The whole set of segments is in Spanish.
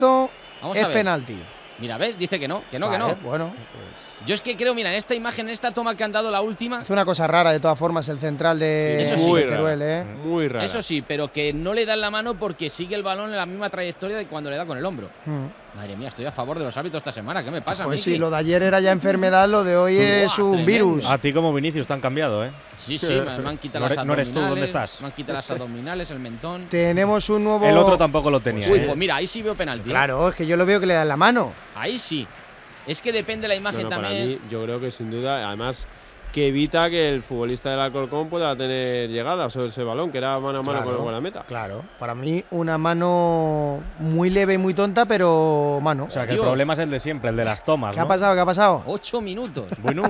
Vamos a ver. penalti. Mira, ¿ves? Dice que no, Vale, no. Bueno, pues... Yo es que creo, mira, en esta imagen, en esta toma que han dado la última… Hace una cosa rara, de todas formas, el central de Eso sí. Muy Teruel, rara, muy rara. Eso sí, pero que no le dan la mano porque sigue el balón en la misma trayectoria de cuando le da con el hombro. Madre mía, estoy a favor de los árbitros esta semana. ¿Qué me pasa, Pues Miki? sí, lo de ayer era ya enfermedad, lo de hoy es un tremendo. virus. A ti como Vinicius te han cambiado, ¿eh? Sí, me han quitado las abdominales. No eres tú, ¿dónde estás? Me han quitado las abdominales, el mentón. Tenemos un nuevo… El otro tampoco lo tenía. Uy, ¿eh? pues mira, ahí sí veo penalti. Claro, es que yo lo veo que le dan la mano. Ahí sí. Es que depende de la imagen Para también. mí, yo creo que sin duda, además, que evita que el futbolista del Alcorcón pueda tener llegada sobre ese balón, que era mano a mano con la meta. Claro, para mí una mano muy leve y muy tonta, pero mano. O sea, que Dios. el problema es el de siempre, el de las tomas, ¿Qué ¿no? ha pasado? ¿Qué ha pasado? 8 minutos. Bueno,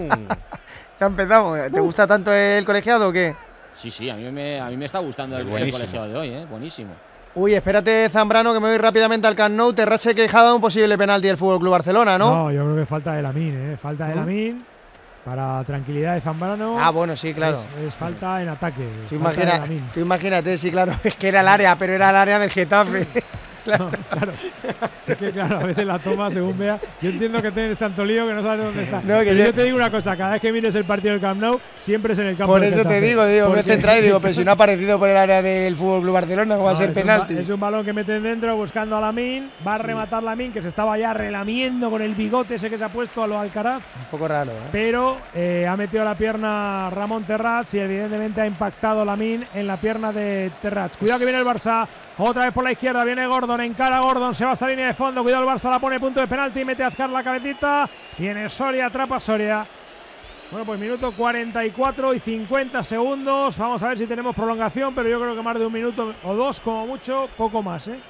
Ya empezamos. ¿Te gusta tanto el colegiado o qué? Sí, a mí me está gustando el Buenísimo. colegiado de hoy, buenísimo. Uy, espérate, Zambrano, que me voy rápidamente al Camp Nou. Terrat se quejaba de un posible penalti del FC Barcelona, ¿no? No, yo creo que falta de Lamine, falta de Lamine para tranquilidad de Zambrano. Ah, bueno, sí, claro. Es falta en ataque. Tú, falta de Lamine. tú imagínate, sí, claro, es que era el área, pero era el área del Getafe. No, claro. Es que claro, a veces la toma según vea. Yo entiendo que tienes tanto lío que no sabes dónde está. No, que pero yo- yo te digo una cosa, cada vez que mires el partido del Camp Nou, siempre es en el campo Por del eso te Getafe. digo, me he Porque- centrado y digo, pero si no ha aparecido por el área del FC Barcelona, ¿cómo va a No, ser es penalti? Es un balón que meten dentro buscando a Lamine. Va a rematar Lamine, que se estaba ya relamiendo con el bigote ese que se ha puesto a lo Alcaraz. Un poco raro, ¿eh? Pero ha metido la pierna Ramón Terrats y evidentemente ha impactado Lamine en la pierna de Terrats. Cuidado que viene el Barça, otra vez por la izquierda, viene Gordon, encara a Gordon, se va a esta línea de fondo, cuidado el Barça, la pone punto de penalti, mete a Azcar la cabecita, viene Soria, atrapa a Soria. Bueno, pues minuto 44 y 50 segundos, vamos a ver si tenemos prolongación, pero yo creo que más de un minuto o dos como mucho, poco más, ¿eh?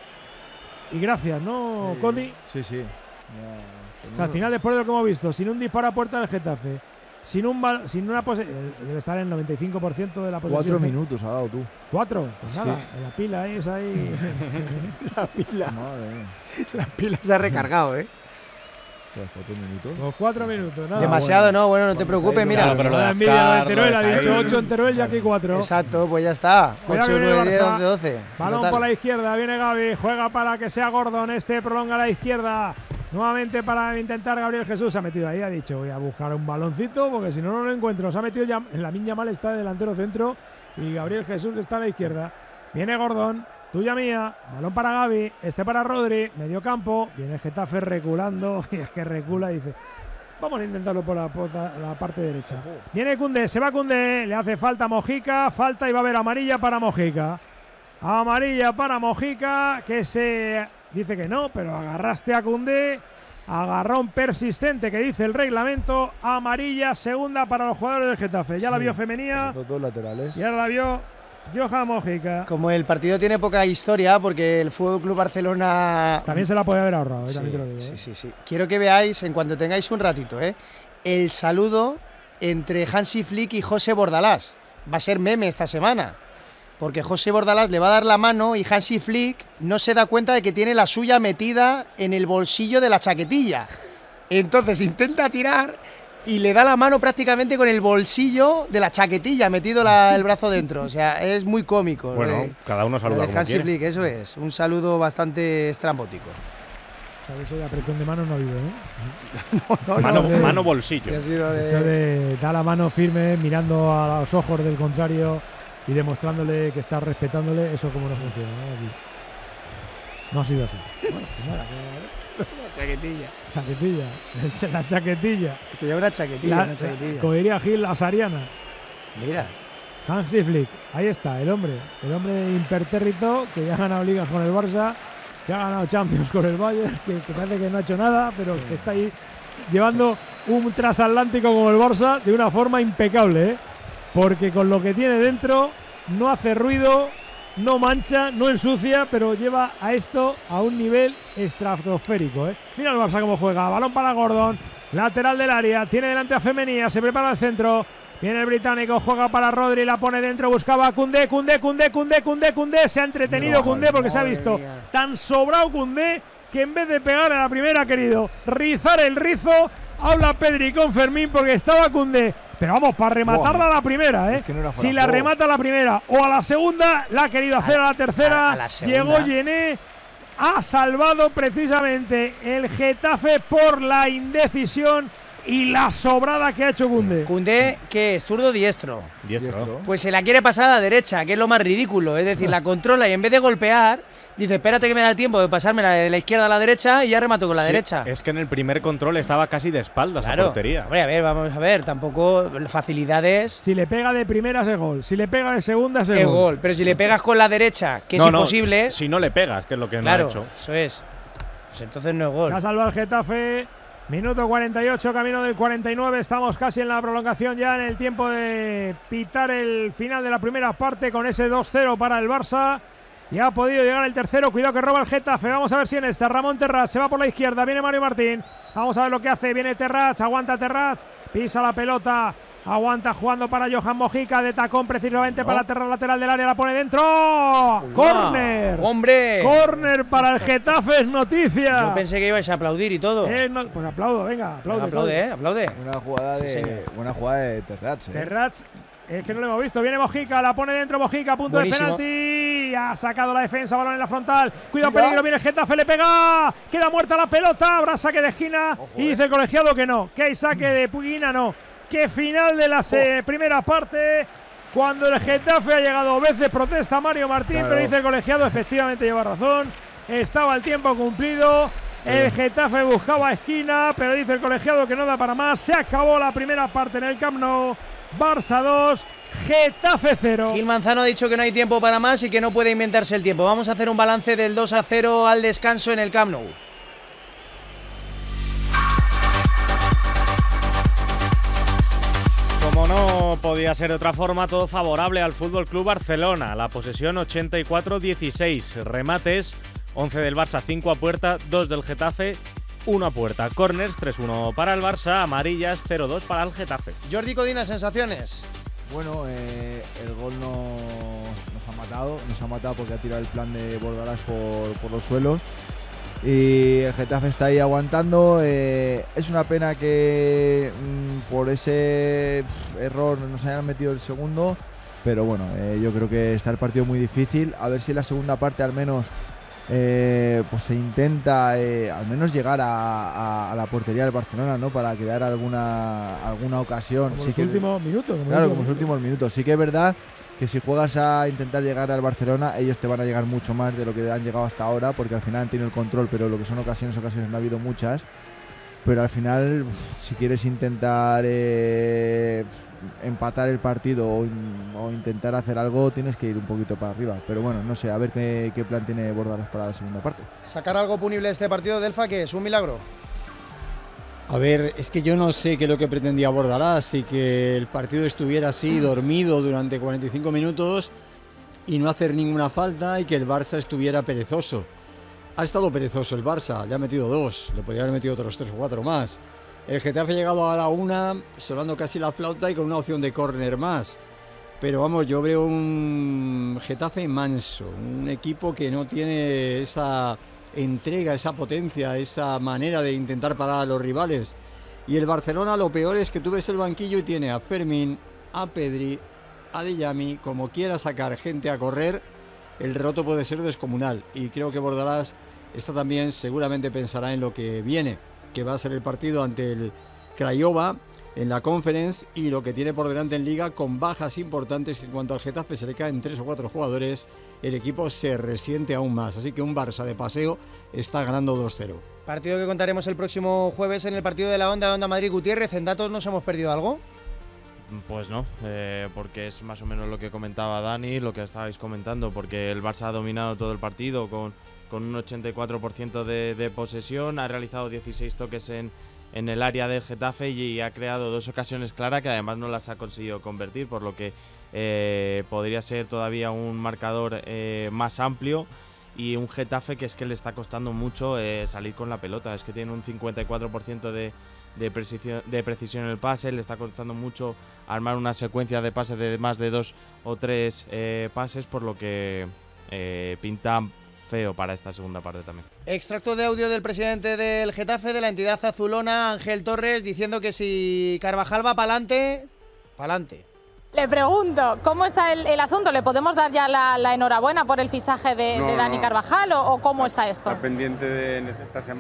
Y gracias, ¿no, Cody? Sí, sí. O sea, al final, después de lo que hemos visto, sin un disparo a puerta del Getafe, sin una posesión, debe estar en el 95% de la posesión. 4 minutos ha dado tú. 4, pues nada, en la pila ahí, es ahí. La pila. Madre mía. La pila se ha recargado, ¿eh? Ostras, 4 minutos. Los 4 minutos, nada. Demasiado, ¿no? Bueno, no te preocupes, mira. Claro, pero lo La de envidia lo de Azcar, Teruel, lo ha de dicho Jaime. 8 en Teruel y aquí 4. Exacto, pues ya está. Cuidado 8, que viene 9, 10, Barça. 11, 12. Balón Total. por la izquierda, viene Gavi, juega para que sea Gordon, prolonga a la izquierda. Nuevamente para intentar Gabriel Jesús, se ha metido ahí, ha dicho voy a buscar un baloncito porque si no, no lo encuentro. Se ha metido ya en la Miña Mal, está delantero centro y Gabriel Jesús está a la izquierda. Viene Gordon, tuya mía, balón para Gavi, para Rodri, medio campo, viene Getafe reculando y es que recula y dice vamos a intentarlo por la parte derecha. Viene Koundé, se va Koundé, le hace falta a Mojica, falta y va a haber amarilla para Mojica. Amarilla para Mojica, que se dice que no, pero agarraste a Koundé. Agarrón persistente que dice el reglamento. Amarilla, segunda para los jugadores del Getafe. Ya la vio Femenía Los dos laterales. y ahora la vio Johan Mojica. Como el partido tiene poca historia, porque el FC Barcelona… También se la podía haber ahorrado, también te lo digo. Sí. Quiero que veáis, en cuanto tengáis un ratito, el saludo entre Hansi Flick y José Bordalás. Va a ser meme esta semana. Porque José Bordalás le va a dar la mano y Hansi Flick no se da cuenta de que tiene la suya metida en el bolsillo de la chaquetilla. Entonces intenta tirar y le da la mano prácticamente con el bolsillo de la chaquetilla, metido el brazo dentro. O sea, es muy cómico. Bueno, cada uno saluda Lo de como Hansi quiere. Flick, eso es. Un saludo bastante estrambótico. O sea, eso de apretón de mano no ha habido, ¿no? Mano bolsillo. Sí, ha sido Eso de da la mano firme, mirando a los ojos del contrario y demostrándole que está respetándole, eso como no funciona, ¿no? Aquí. No ha sido así. Bueno, pues nada, La chaquetilla. chaquetilla, la chaquetilla. Es que lleva una chaquetilla, una chaquetilla. Como diría Gil, asariana. Mira. Hansi Flick, ahí está, el hombre impertérrito que ya ha ganado ligas con el Barça, que ha ganado Champions con el Bayern, que parece que no ha hecho nada, pero que está ahí llevando un transatlántico como el Barça de una forma impecable, ¿eh? Porque con lo que tiene dentro no hace ruido, no mancha, no ensucia, pero lleva a esto a un nivel estratosférico, ¿eh? Mira el Barça cómo juega, balón para Gordon, lateral del área, tiene delante a Femenía, se prepara el centro, viene el británico, juega para Rodri, la pone dentro, buscaba a Koundé, se ha entretenido Koundé porque se ha visto tan sobrado Koundé que en vez de pegar a la primera ha querido rizar el rizo. Habla Pedri con Fermín porque estaba Koundé, pero vamos, para rematarla a la primera, ¿eh? Es que no era fuera Si de la juego. remata a la primera o a la segunda, la ha querido hacer a la tercera. a la segunda. Llegó Yené, ha salvado precisamente el Getafe por la indecisión y la sobrada que ha hecho Koundé. Koundé, ¿qué es? ¿Zurdo o diestro? Diestro. Pues se la quiere pasar a la derecha, que es lo más ridículo. Es decir, la controla y en vez de golpear, dice, espérate que me da tiempo de pasarme de la izquierda a la derecha y ya remato con la derecha. Es que en el primer control estaba casi de espaldas a portería. Hombre, a ver, vamos a ver, tampoco facilidades. Si le pega de primeras es gol, si le pega de segundas es Es gol. gol, pero si le pegas con la derecha, que es imposible. Si no le pegas, que es lo que claro, no ha hecho. eso es. Pues entonces no es gol. Se ha salvado el Getafe. Minuto 48, camino del 49. Estamos casi en la prolongación, ya en el tiempo de pitar el final de la primera parte con ese 2-0 para el Barça. Y ha podido llegar el tercero. Cuidado que roba el Getafe. Vamos a ver si en esta. Ramón Terrats se va por la izquierda. Viene Mario Martín. Vamos a ver lo que hace. Viene Terrats. Aguanta Terrats. Pisa la pelota. Aguanta jugando para Johan Mojica. De tacón precisamente para la lateral del área. La pone dentro. ¡Córner! ¡Hombre! ¡Córner para el Getafe! Es noticia. Yo pensé que ibais a aplaudir y todo. Pues aplaudo, venga. Aplaude. Aplaude, aplaude. Buena jugada de Terrats. Terrats. Es que no lo hemos visto. Viene Mojica, la pone dentro Mojica, punto Buenísimo. de penalti. Ha sacado la defensa, balón en la frontal. Cuidado, peligro, viene el Getafe, le pega. Queda muerta la pelota. Habrá saque de esquina. Y dice el colegiado que no. Que hay saque de Puguina, no. Que final de la primera parte. Cuando el Getafe ha llegado, veces protesta Mario Martín, pero dice el colegiado, efectivamente lleva razón. Estaba el tiempo cumplido. El Getafe buscaba esquina, pero dice el colegiado que no da para más. Se acabó la primera parte en el Camp Nou. Barça 2, Getafe 0. Gil Manzano ha dicho que no hay tiempo para más y que no puede inventarse el tiempo. Vamos a hacer un balance del 2-0 al descanso en el Camp Nou. Como no podía ser de otra forma, todo favorable al FC Barcelona. La posesión 84-16, remates 11 del Barça, 5 a puerta, 2 del Getafe, 1 a puerta. Corners 3-1 para el Barça, amarillas 0-2 para el Getafe. Jordi Codina, sensaciones. Bueno, el gol nos ha matado porque ha tirado el plan de Bordalás por los suelos. Y el Getafe está ahí aguantando. Es una pena que por ese error nos hayan metido el segundo. Pero bueno, yo creo que está el partido muy difícil. A ver si en la segunda parte al menos pues se intenta al menos llegar a la portería del Barcelona, ¿no? Para crear alguna ocasión. Como los últimos minutos. Claro, como los últimos minutos. Sí que es verdad que si juegas a intentar llegar al Barcelona, ellos te van a llegar mucho más de lo que han llegado hasta ahora, porque al final han tenido el control, pero lo que son ocasiones no ha habido muchas. Pero al final, si quieres intentar empatar el partido o intentar hacer algo, tienes que ir un poquito para arriba. Pero bueno, no sé, a ver qué plan tiene Bordalás para la segunda parte. Sacar algo punible de este partido, Delfa, que es un milagro. A ver, es que yo no sé qué es lo que pretendía Bordalás, y que el partido estuviera así, dormido durante 45 minutos y no hacer ninguna falta, y que el Barça estuviera perezoso. Ha estado perezoso el Barça, le ha metido 2, le podría haber metido otros 3 o 4 más. El Getafe ha llegado a la 1, sonando casi la flauta y con una opción de córner más. Pero vamos, yo veo un Getafe manso, un equipo que no tiene esa entrega, esa potencia, esa manera de intentar parar a los rivales. Y el Barcelona, lo peor es que tú ves el banquillo y tiene a Fermín, a Pedri, a Diyami. Como quiera sacar gente a correr, el roto puede ser descomunal. Y creo que Bordalás está también, seguramente pensará en lo que viene, que va a ser el partido ante el Craiova en la Conference, y lo que tiene por delante en Liga, con bajas importantes. En cuanto al Getafe se le caen 3 o 4 jugadores, el equipo se resiente aún más. Así que un Barça de paseo está ganando 2-0. Partido que contaremos el próximo jueves en el partido de la Onda Madrid Gutiérrez. ¿En datos nos hemos perdido algo? Pues no, porque es más o menos lo que comentaba Dani, lo que estabais comentando, porque el Barça ha dominado todo el partido con un 84% de posesión, ha realizado 16 toques en el área del Getafe y ha creado 2 ocasiones claras que además no las ha conseguido convertir, por lo que podría ser todavía un marcador más amplio, y un Getafe que es que le está costando mucho salir con la pelota. Es que tiene un 54% de precisión en el pase, le está costando mucho armar una secuencia de pases de más de 2 o 3 pases, por lo que pinta feo para esta segunda parte también. Extracto de audio del presidente del Getafe, de la entidad azulona, Ángel Torres, diciendo que si Carvajal va pa'lante, pa'lante. Le pregunto, ¿cómo está el asunto? ¿Le podemos dar ya la enhorabuena por el fichaje de Dani Carvajal o cómo está esto? Está pendiente de esta semana.